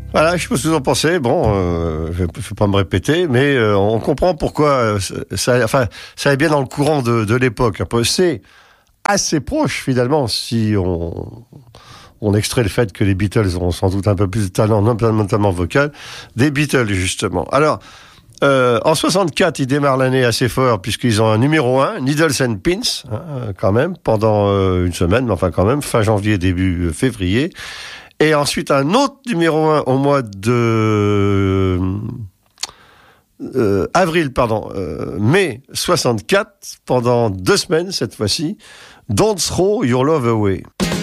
Voilà, je sais pas ce que vous en pensez. Bon, je vais pas me répéter, mais on comprend pourquoi ça allait bien dans le courant de l'époque. C'est assez proche finalement si on extrait le fait que les Beatles ont sans doute un peu plus de talent, notamment vocal, des Beatles justement. Alors, en 64, ils démarrent l'année assez fort puisqu'ils ont un numéro 1, Needles and Pins, quand même, pendant une semaine, mais enfin quand même, fin janvier, début février. Et ensuite, un autre numéro 1 au mois de mai 64, pendant 2 semaines cette fois-ci, Don't Throw Your Love Away.